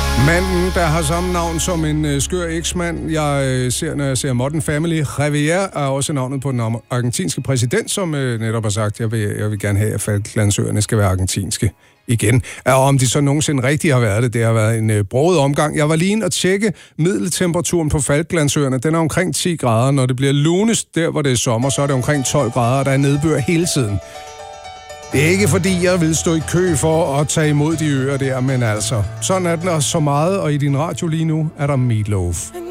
Manden, der har samme navn som en skør eksmand, jeg ser, når jeg ser Modern Family. Javier er også navnet på den argentinske præsident, som netop har sagt, jeg vil gerne have, at Falklandsøerne skal være argentinske igen. Og om de så nogensinde rigtig har været det har været en broget omgang. Jeg var lige inde og tjekke middeltemperaturen på Falklandsøerne. Den er omkring 10 grader. Når det bliver lunest, der hvor det er sommer, så er det omkring 12 grader, og der er nedbør hele tiden. Det er ikke fordi, jeg vil stå i kø for at tage imod de øer der, men altså, sådan er den også så meget, og i din radio lige nu er der Meatloaf.